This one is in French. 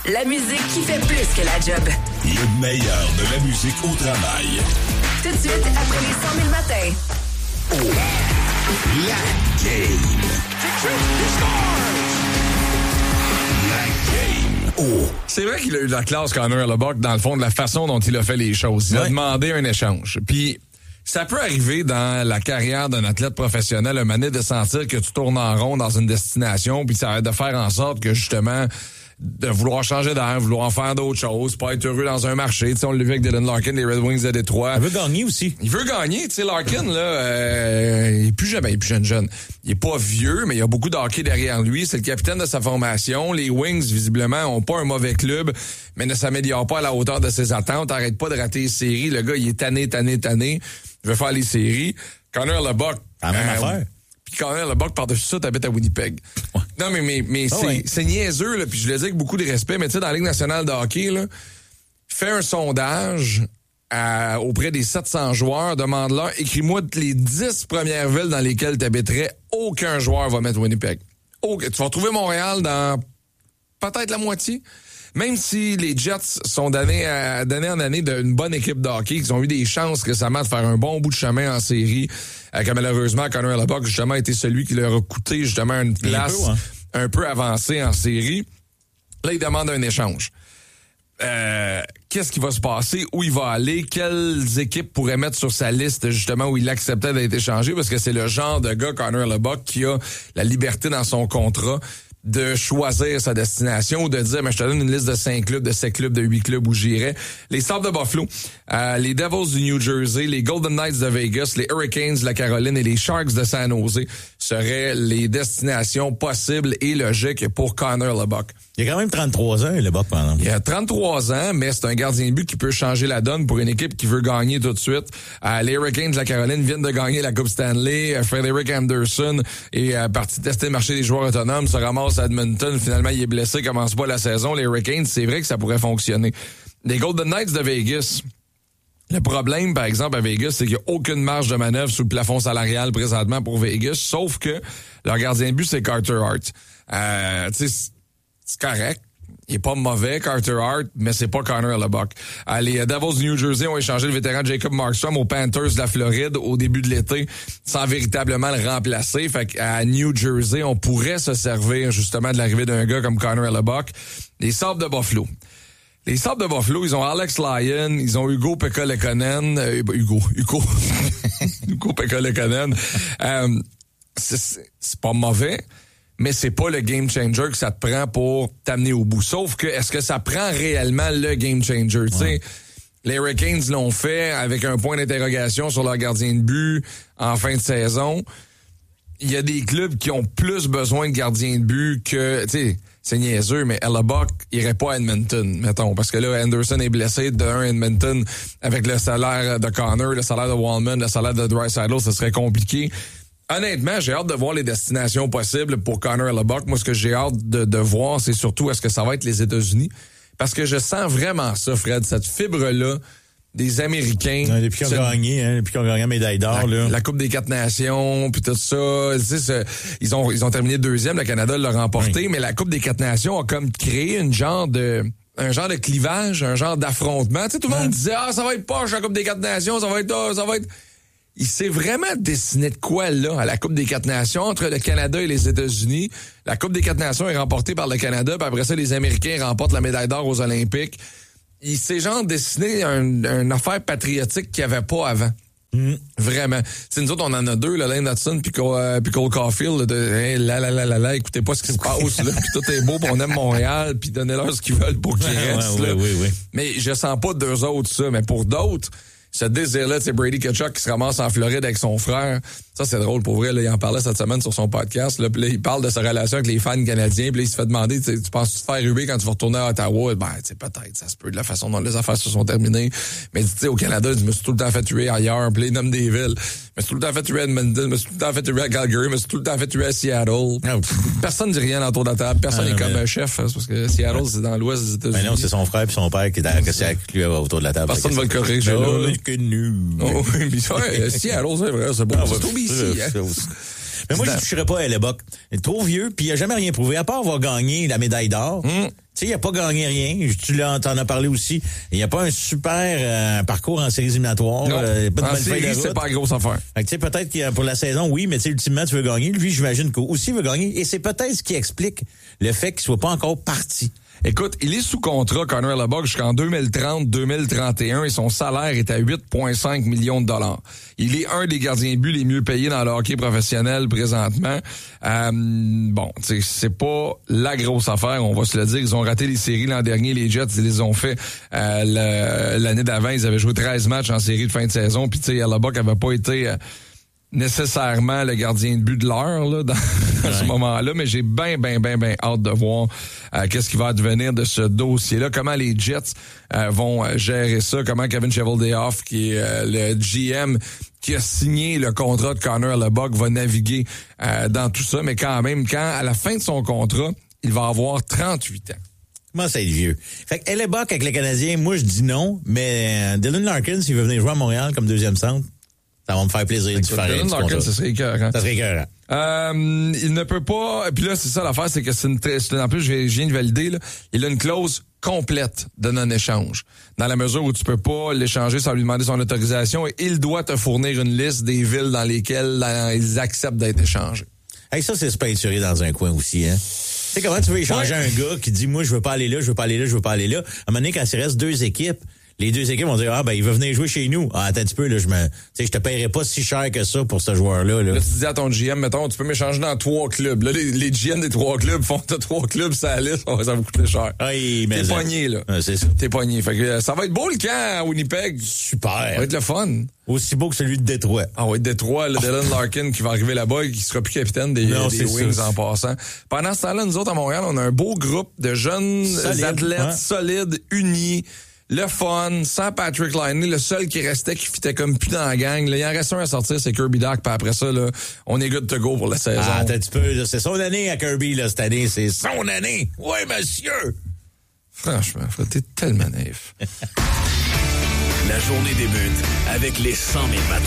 La musique qui fait plus que la job. Le meilleur de la musique au travail. Tout de suite, après les 100 000 matins. Oh, la game. La game. Oh. C'est vrai qu'il a eu de la classe, Connor Lebock, dans le fond, de la façon dont il a fait les choses. Il a demandé un échange. Puis, ça peut arriver dans la carrière d'un athlète professionnel, un moment donné, de sentir que tu tournes en rond dans une destination, puis ça va de faire en sorte que, justement, de vouloir changer d'air, vouloir faire d'autres choses, pas être heureux dans un marché. Tu sais, on l'a vu avec Dylan Larkin des Red Wings de Détroit. Il veut gagner aussi. Il veut gagner. Tu sais, Larkin, là, il est plus jeune. Il est pas vieux, mais il a beaucoup de hockey derrière lui. C'est le capitaine de sa formation. Les Wings, visiblement, ont pas un mauvais club, mais ne s'améliorent pas à la hauteur de ses attentes. Arrête pas de rater les séries. Le gars, il est tanné. Il veut faire les séries. Connor Lebock. La même affaire. Puis Connor Lebock, par-dessus ça, t'habites à Winnipeg. Ouais. Non, mais c'est niaiseux, là, puis je le dis avec beaucoup de respect, mais tu sais, dans la Ligue nationale de hockey, là, fais un sondage auprès des 700 joueurs, demande-leur, écris-moi les 10 premières villes dans lesquelles t'habiterais, aucun joueur va mettre Winnipeg. Tu vas retrouver Montréal dans peut-être la moitié. Même si les Jets sont d'année en année d'une bonne équipe de hockey, qu'ils ont eu des chances récemment de faire un bon bout de chemin en série, que malheureusement, Connor Lebock, justement, a été celui qui leur a coûté, justement, une place un peu avancée en série. Là, il demande un échange. Qu'est-ce qui va se passer? Où il va aller? Quelles équipes pourraient mettre sur sa liste, justement, où il acceptait d'être échangé? Parce que c'est le genre de gars, Connor Lebock, qui a la liberté dans son contrat de choisir sa destination ou de dire, mais je te donne une liste de 5 clubs, de 7 clubs, de 8 clubs où j'irais. Les Sabres de Buffalo, les Devils du New Jersey, les Golden Knights de Vegas, les Hurricanes de la Caroline et les Sharks de San Jose seraient les destinations possibles et logiques pour Connor Lebock. Il a quand même 33 ans, Lebock, par exemple. Il a 33 ans, mais c'est un gardien de but qui peut changer la donne pour une équipe qui veut gagner tout de suite. Les Hurricanes de la Caroline viennent de gagner la Coupe Stanley. Frederick Anderson est parti tester le marché des joueurs autonomes, se ramasse à Edmonton. Finalement, il est blessé, commence pas la saison. Les Hurricanes, c'est vrai que ça pourrait fonctionner. Les Golden Knights de Vegas. Le problème, par exemple, à Vegas, c'est qu'il n'y a aucune marge de manœuvre sous le plafond salarial présentement pour Vegas, sauf que leur gardien de but, c'est Carter Hart. Tu sais, c'est correct. Il est pas mauvais, Carter Hart, mais c'est pas Connor Lebock. Les Devils du New Jersey ont échangé le vétéran Jacob Markstrom aux Panthers de la Floride au début de l'été, sans véritablement le remplacer. Fait qu'à New Jersey, on pourrait se servir justement de l'arrivée d'un gars comme Connor Lebock. Les Sabres de Buffalo. Les Sabres de Buffalo, ils ont Alex Lyon, ils ont Hugo Pekka-Lekkonen. Hugo Pekka-Lekkonen. C'est pas mauvais, mais c'est pas le game changer que ça te prend pour t'amener au bout. Sauf que, est-ce que ça prend réellement le game changer? Tu sais, les Hurricanes l'ont fait avec un point d'interrogation sur leur gardien de but en fin de saison. Il y a des clubs qui ont plus besoin de gardiens de but que, tu sais, c'est niaiseux, mais Lebock irait pas à Edmonton, mettons, parce que là, Anderson est blessé de Edmonton avec le salaire de Connor, le salaire de Wallman, le salaire de Draisaitl, ça serait compliqué. Honnêtement, j'ai hâte de voir les destinations possibles pour Connor Lebock. Moi, ce que j'ai hâte de voir, c'est surtout est-ce que ça va être les États-Unis? Parce que je sens vraiment ça, Fred, cette fibre-là des Américains. Depuis qu'ils ont gagné la médaille d'or. La Coupe des 4 Nations, puis tout ça. Tu sais, ils ont terminé deuxième, le Canada l'a remporté, mais la Coupe des 4 Nations a comme créé un genre de clivage, un genre d'affrontement. Tu sais, tout le monde disait, ça va être poche, la Coupe des 4 Nations, ça va être... Il s'est vraiment dessiné de quoi, là, à la Coupe des 4 Nations, entre le Canada et les États-Unis. La Coupe des 4 Nations est remportée par le Canada, puis après ça, les Américains remportent la médaille d'or aux Olympiques. Il s'est genre dessiné une affaire patriotique qu'il n'y avait pas avant. Vraiment. C'est nous autres, on en a deux, là, Lane Hudson puis Cole Caulfield, écoutez pas ce qui se passe, là, puis tout est beau, puis on aime Montréal, puis donnez-leur ce qu'ils veulent pour qu'ils restent, là. Oui. Mais je sens pas d'eux autres, ça. Mais pour d'autres, ce désir-là, c'est Brady Tkachuk qui se ramasse en Floride avec son frère. Ça, c'est drôle pour vrai. Là, il en parlait cette semaine sur son podcast. Là, puis là, il parle de sa relation avec les fans canadiens. Puis là, il se fait demander, tu penses-tu te faire ruer quand tu vas retourner à Ottawa? Ben, tu sais, peut-être, ça se peut de la façon dont les affaires se sont terminées. Mais tu sais, au Canada, je me suis tout le temps fait tuer ailleurs. Puis là, il nomme des villes. Je me suis tout le temps fait tuer à Edmonton. Je me suis tout le temps fait tuer à Calgary. Je me suis tout le temps fait tuer à Seattle. Personne ne dit rien autour de la table. Personne n'est comme un chef. Parce que Seattle, c'est dans l'ouest des États-Unis. Mais non, c'est son frère et son père qui est avec lui autour de la table. Personne ne va le corriger. Que nul. Oh, oui, Seattle, c'est vrai, c'est bon. C'est tout ici, Mais moi, je ne toucherais pas à Lebock. Il est trop vieux, puis il n'a jamais rien prouvé, à part avoir gagné la médaille d'or. Tu sais, il a pas gagné rien. T'en as parlé aussi. Il n'y a pas un super parcours en séries éliminatoires. Non, pas de en série, c'est pas la grosse affaire. Fait que, tu sais, peut-être que pour la saison, oui, mais tu sais, ultimement, tu veux gagner. Lui, j'imagine qu'aussi veut gagner. Et c'est peut-être ce qui explique le fait qu'il soit pas encore parti. Écoute, il est sous contrat, Connor Leboeck, jusqu'en 2030-2031 et son salaire est à 8,5 millions de dollars. Il est un des gardiens de but les mieux payés dans le hockey professionnel présentement. Bon, c'est pas la grosse affaire, on va se le dire. Ils ont raté les séries l'an dernier, les Jets, ils les ont fait l'année d'avant. Ils avaient joué 13 matchs en série de fin de saison, puis tu sais, Leboeck avait pas été... nécessairement le gardien de but de l'heure là, dans ce moment-là, mais j'ai bien hâte de voir qu'est-ce qui va advenir de ce dossier-là, comment les Jets vont gérer ça, comment Kevin Cheveldayoff, qui est le GM qui a signé le contrat de Connor Leboeck, va naviguer dans tout ça, mais quand même, à la fin de son contrat, il va avoir 38 ans. Comment ça, être vieux? Fait que Leboeck avec les Canadiens, moi je dis non, mais Dylan Larkin, s'il veut venir jouer à Montréal comme deuxième centre, ça va me faire plaisir de faire Dylan Larkin, ça serait écœurant. Ça serait écœurant. Il ne peut pas... Puis là, c'est ça l'affaire, c'est que en plus, je viens de valider, là, il a une clause complète de non-échange. Dans la mesure où tu peux pas l'échanger sans lui demander son autorisation, et il doit te fournir une liste des villes dans lesquelles ils acceptent d'être échangés. Hey, ça, c'est se peinturer dans un coin aussi, hein? Tu sais, comment tu veux échanger un gars qui dit, moi, je veux pas aller là, je veux pas aller là, je veux pas aller là. À un moment donné, quand il reste deux équipes, les deux équipes vont dire, il veut venir jouer chez nous. Ah, attends un petit peu, là, je te paierai pas si cher que ça pour ce joueur-là, là. Là, tu dis à ton GM, mettons, tu peux m'échanger dans 3 clubs. Là, les GM des 3 clubs font 3 clubs, ça liste, ça va vous coûter cher. T'es pogné, là. C'est ça. T'es pogné. Fait que ça va être beau, le camp à Winnipeg. Super. Ça va être le fun. Aussi beau que celui de Détroit. Ah oui, Détroit, le Dylan Larkin qui va arriver là-bas et qui sera plus capitaine des Wings en passant. Pendant ce temps-là, nous autres, à Montréal, on a un beau groupe de jeunes athlètes solides, unis. Le fun, sans Patrick Laine, le seul qui restait, qui fitait comme plus dans la gang. Là, il en reste un à sortir, c'est Kirby Dach. Puis après ça, là, on est good to go pour la saison. Ah, attends un petit peu, là, c'est son année à Kirby, là, cette année. C'est son année. Oui, monsieur. Franchement, t'es tellement naïf. La journée débute avec les 100 000 matins.